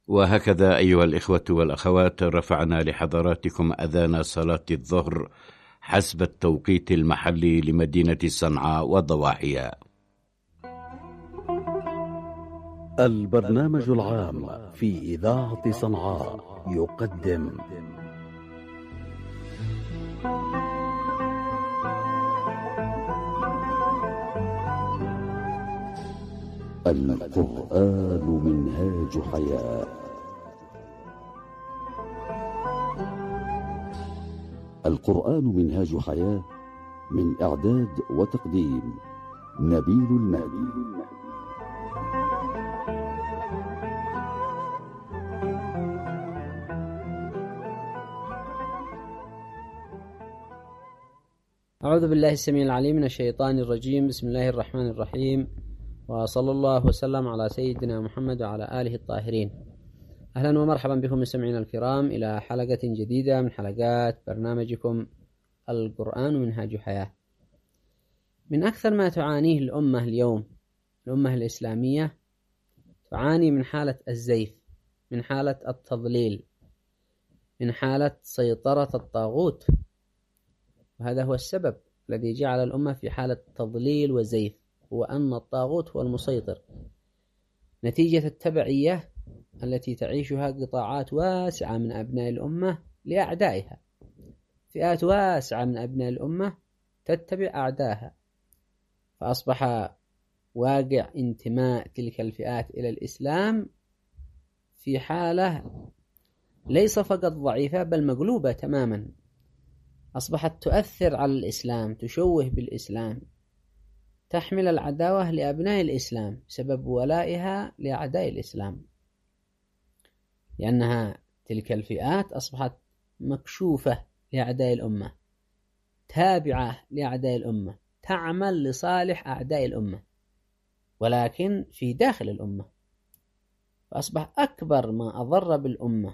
وهكذا أيها الإخوة والأخوات رفعنا لحضراتكم أذان صلاة الظهر حسب التوقيت المحلي لمدينة صنعاء وضواحيها. البرنامج العام في إذاعة صنعاء يقدم القرآن منهاج حياة. القرآن منهاج حياة، من إعداد وتقديم نبيل المهدي. أعوذ بالله السميع العليم من الشيطان الرجيم. بسم الله الرحمن الرحيم، وصلى الله وسلم على سيدنا محمد وعلى آله الطاهرين. أهلا ومرحبا بكم مستمعينا الكرام إلى حلقة جديدة من حلقات برنامجكم القرآن منهاج حياة. من أكثر ما تعانيه الأمة اليوم، الأمة الإسلامية، تعاني من حالة الزيف، من حالة التضليل، من حالة سيطرة الطاغوت. وهذا هو السبب الذي جعل الأمة في حالة تضليل وزيف، هو أن الطاغوت هو المسيطر، نتيجة التبعية التي تعيشها قطاعات واسعة من أبناء الأمة لأعدائها. فئات واسعة من أبناء الأمة تتبع أعدائها، فأصبح واقع انتماء تلك الفئات إلى الإسلام في حالة ليس فقط ضعيفة بل مقلوبة تماما. أصبحت تؤثر على الإسلام، تشوه بالإسلام، تحمل العداوة لأبناء الإسلام بسبب ولائها لأعداء الإسلام، لأنها تلك الفئات أصبحت مكشوفة لأعداء الأمة، تابعة لأعداء الأمة، تعمل لصالح أعداء الأمة ولكن في داخل الأمة. فأصبح أكبر ما أضر بالأمة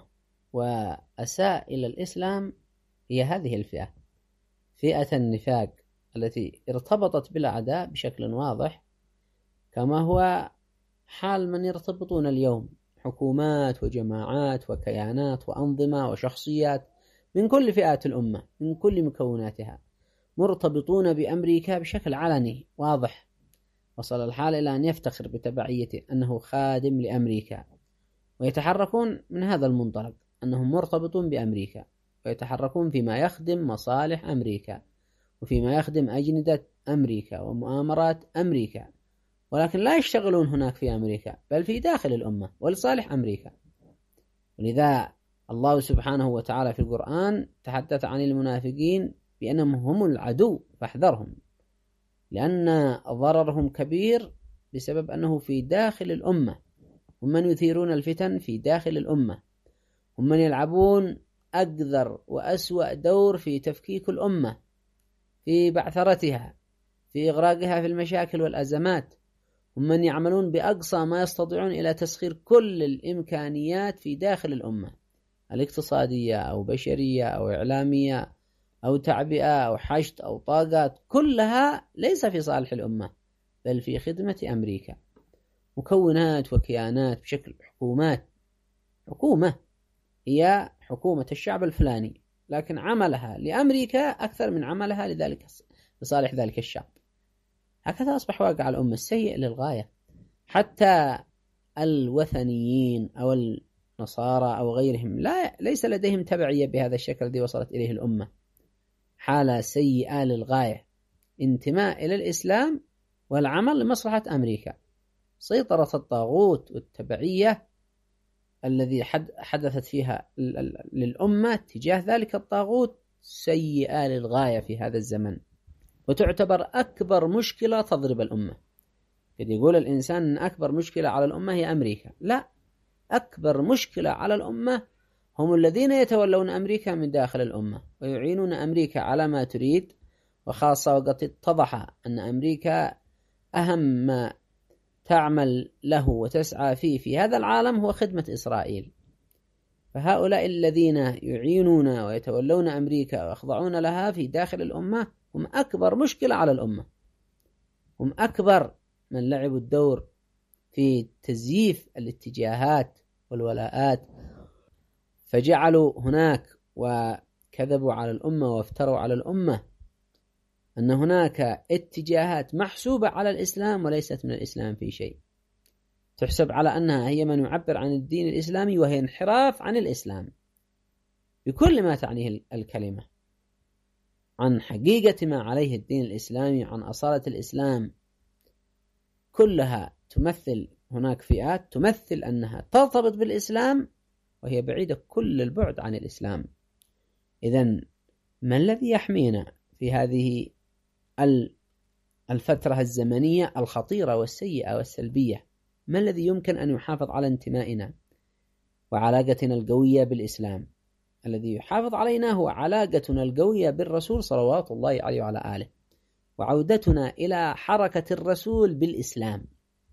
وأساء إلى الإسلام هي هذه الفئة، فئة النفاق التي ارتبطت بالأعداء بشكل واضح، كما هو حال من يرتبطون اليوم، حكومات وجماعات وكيانات وأنظمة وشخصيات من كل فئات الأمة، من كل مكوناتها، مرتبطون بأمريكا بشكل علني واضح. وصل الحال إلى أن يفتخر بتبعيته أنه خادم لأمريكا، ويتحركون من هذا المنطلق أنهم مرتبطون بأمريكا، ويتحركون فيما يخدم مصالح أمريكا وفيما يخدم أجندة أمريكا ومؤامرات أمريكا، ولكن لا يشتغلون هناك في أمريكا بل في داخل الأمة ولصالح أمريكا. ولذا الله سبحانه وتعالى في القرآن تحدث عن المنافقين بأنهم هم العدو فاحذرهم، لأن ضررهم كبير بسبب أنه في داخل الأمة، هم من يثيرون الفتن في داخل الأمة، هم من يلعبون أقذر وأسوأ دور في تفكيك الأمة، في بعثرتها، في إغراقها في المشاكل والأزمات، هم من يعملون بأقصى ما يستطيعون إلى تسخير كل الإمكانيات في داخل الأمة، الاقتصادية أو بشرية أو إعلامية أو تعبئة أو حشد أو طاقات، كلها ليس في صالح الأمة بل في خدمة أمريكا. مكونات وكيانات بشكل حكومات، حكومة هي حكومة الشعب الفلاني، لكن عملها لأمريكا أكثر من عملها لصالح ذلك الشعب. هكذا أصبح واقع الأمة السيء للغاية. حتى الوثنيين أو النصارى أو غيرهم ليس لديهم تبعية بهذا الشكل الذي وصلت إليه الأمة، حالة سيئة للغاية، انتماء إلى الإسلام والعمل لمصلحة أمريكا. سيطرة الطاغوت والتبعية الذي حدثت فيها للأمة تجاه ذلك الطاغوت سيئة للغاية في هذا الزمن، وتعتبر أكبر مشكلة تضرب الأمة. قد يقول الإنسان أن أكبر مشكلة على الأمة هي أمريكا، لا، أكبر مشكلة على الأمة هم الذين يتولون أمريكا من داخل الأمة ويعينون أمريكا على ما تريد، وخاصة وقد اتضح أن أمريكا أهم ما تعمل له وتسعى فيه في هذا العالم هو خدمة إسرائيل. فهؤلاء الذين يعينون ويتولون أمريكا ويخضعون لها في داخل الأمة هم أكبر مشكلة على الأمة، هم أكبر من لعبوا الدور في تزييف الاتجاهات والولاءات، فجعلوا هناك وكذبوا على الأمة وافتروا على الأمة أن هناك اتجاهات محسوبة على الإسلام وليست من الإسلام في شيء، تحسب على أنها هي من يعبر عن الدين الإسلامي، وهي انحراف عن الإسلام بكل ما تعنيه الكلمة، عن حقيقة ما عليه الدين الإسلامي، عن أصالة الإسلام. كلها تمثل، هناك فئات تمثل أنها ترتبط بالإسلام وهي بعيدة كل البعد عن الإسلام. إذن ما الذي يحمينا في هذه الفترة الزمنية الخطيرة والسيئة والسلبية؟ ما الذي يمكن أن يحافظ على انتمائنا وعلاقتنا القوية بالإسلام؟ الذي يحافظ علينا هو علاقتنا القوية بالرسول صلوات الله عليه وعلى آله، وعودتنا إلى حركة الرسول بالإسلام،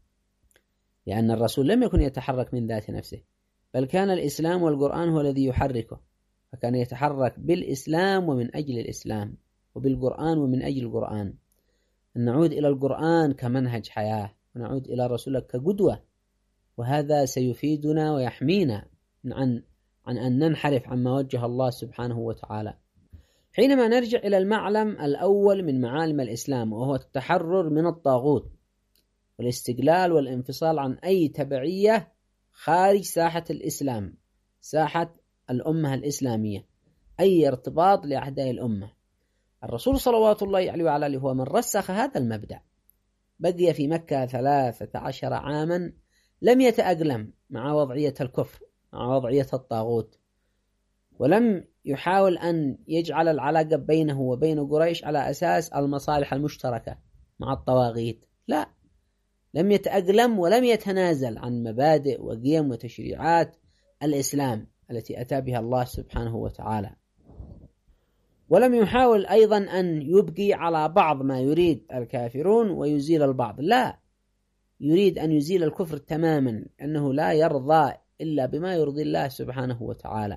لأن الرسول لم يكن يتحرك من ذات نفسه، بل كان الإسلام والقرآن هو الذي يحركه، فكان يتحرك بالإسلام ومن أجل الإسلام، وبالقرآن ومن أجل القرآن. أن نعود إلى القرآن كمنهج حياة، ونعود إلى رسولك كقدوة، وهذا سيفيدنا ويحمينا عن أن ننحرف عما وجه الله سبحانه وتعالى. حينما نرجع إلى المعلم الأول من معالم الإسلام، وهو التحرر من الطاغوت والاستقلال والانفصال عن أي تبعية خارج ساحة الإسلام، ساحة الأمة الإسلامية، أي ارتباط لأعداء الأمة. الرسول صلوات الله عليه وعلى آله هو من رسخ هذا المبدأ، بقي في مكة 13 عاما لم يتأقلم مع وضعية الكفر، مع وضعية الطاغوت، ولم يحاول أن يجعل العلاقة بينه وبين قريش على أساس المصالح المشتركة مع الطواغيت، لا، لم يتأقلم ولم يتنازل عن مبادئ وقيم وتشريعات الإسلام التي أتى بها الله سبحانه وتعالى، ولم يحاول أيضا أن يبقي على بعض ما يريد الكافرون ويزيل البعض، لا، يريد أن يزيل الكفر تماما، أنه لا يرضى إلا بما يرضي الله سبحانه وتعالى.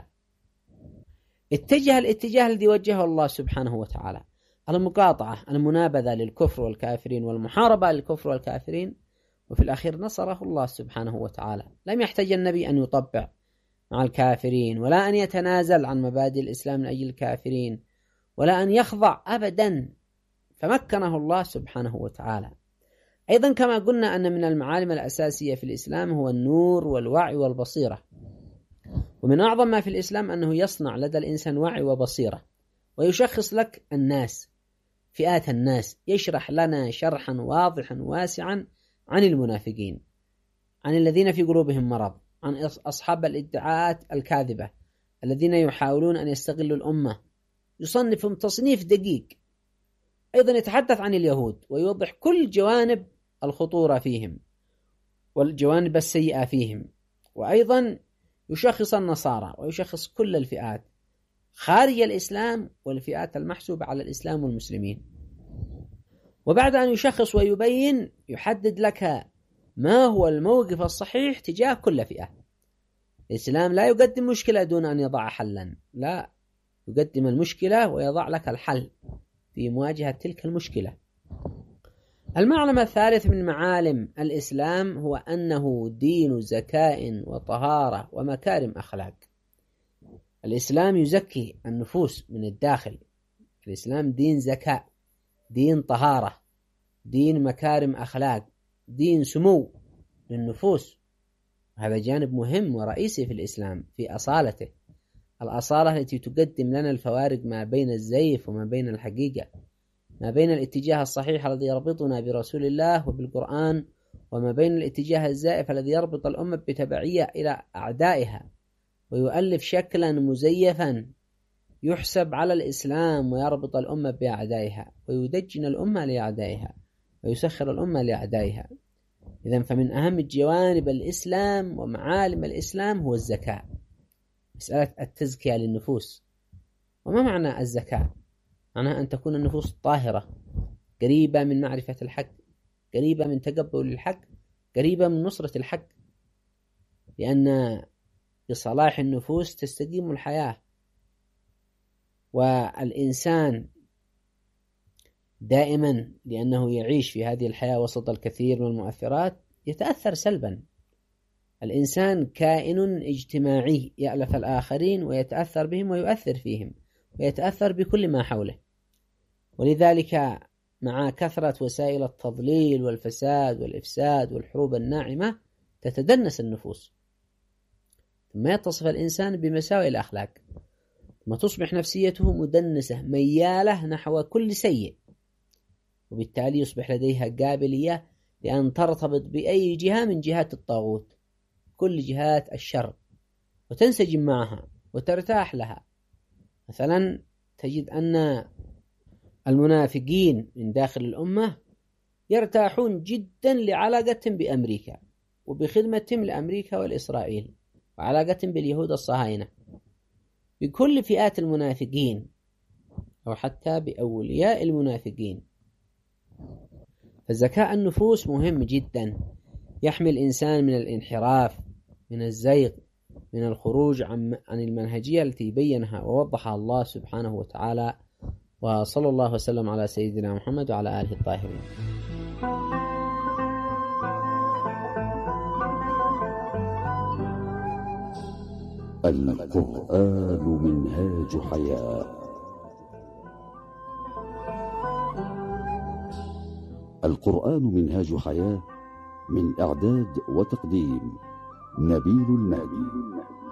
اتجه الاتجاه الذي وجهه الله سبحانه وتعالى، المقاطعة، المنابذة للكفر والكافرين، والمحاربة للكفر والكافرين، وفي الأخير نصره الله سبحانه وتعالى. لم يحتاج النبي أن يطبع مع الكافرين، ولا أن يتنازل عن مبادئ الإسلام من أجل الكافرين، ولا أن يخضع أبدا، فمكنه الله سبحانه وتعالى. أيضا كما قلنا أن من المعالم الأساسية في الإسلام هو النور والوعي والبصيرة، ومن أعظم ما في الإسلام أنه يصنع لدى الإنسان وعي وبصيرة، ويشخص لك الناس، فئات الناس، يشرح لنا شرحا واضحا واسعا عن المنافقين، عن الذين في قلوبهم مرض، عن أصحاب الادعاءات الكاذبة الذين يحاولون أن يستغلوا الأمة، يصنفهم تصنيف دقيق. أيضا يتحدث عن اليهود ويوضح كل جوانب الخطورة فيهم والجوانب السيئة فيهم، وأيضا يشخص النصارى ويشخص كل الفئات خارج الإسلام والفئات المحسوبة على الإسلام والمسلمين. وبعد أن يشخص ويبين، يحدد لك ما هو الموقف الصحيح تجاه كل فئة. الإسلام لا يقدم مشكلة دون أن يضع حلا، لا، يقدم المشكلة ويضع لك الحل في مواجهة تلك المشكلة. المعلم الثالث من معالم الإسلام هو أنه دين زكاء وطهارة ومكارم أخلاق. الإسلام يزكي النفوس من الداخل، الإسلام دين زكاء، دين طهارة، دين مكارم أخلاق، دين سمو للنفوس. هذا جانب مهم ورئيسي في الإسلام في أصالته، الأصالة التي تقدم لنا الفوارق ما بين الزيف وما بين الحقيقة، ما بين الاتجاه الصحيح الذي يربطنا برسول الله وبالقرآن، وما بين الاتجاه الزائف الذي يربط الأمة بتبعية إلى أعدائها، ويؤلف شكلا مزيفا يحسب على الإسلام ويربط الأمة بأعدائها، ويدجن الأمة لأعدائها، ويسخر الأمة لأعدائها. إذن فمن أهم جوانب الإسلام ومعالم الإسلام هو الزكاة، مسألة التزكية للنفوس. وما معنى الزكاة؟ معناها أن تكون النفوس طاهرة، قريبة من معرفة الحق، قريبة من تقبل الحق، قريبة من نصرة الحق، لأن بصلاح النفوس تستقيم الحياة. والإنسان دائما لأنه يعيش في هذه الحياة وسط الكثير من المؤثرات يتأثر سلبا. الإنسان كائن اجتماعي يألف الآخرين ويتأثر بهم ويؤثر فيهم ويتأثر بكل ما حوله، ولذلك مع كثرة وسائل التضليل والفساد والإفساد والحروب الناعمة تتدنس النفوس، ثم يتصف الإنسان بمساوئ الأخلاق، ثم تصبح نفسيته مدنسة ميالة نحو كل سيء، وبالتالي يصبح لديها قابلية لأن ترتبط بأي جهة من جهات الطاغوت، كل جهات الشر، وتنسجم معها وترتاح لها. مثلا تجد أن المنافقين من داخل الأمة يرتاحون جدا لعلاقتهم بأمريكا وبخدمتهم لأمريكا والإسرائيل وعلاقتهم باليهود الصهاينة، بكل فئات المنافقين أو حتى بأولياء المنافقين. فالذكاء النفوس مهم جدا، يحمي الإنسان من الانحراف، من الزيغ، من الخروج عن المنهجية التي بينها ووضحها الله سبحانه وتعالى. وصلى الله وسلم على سيدنا محمد وعلى آله الطاهرين. القرآن منهاج حياة. القرآن منهاج حياة، من إعداد وتقديم نبيل المهدي.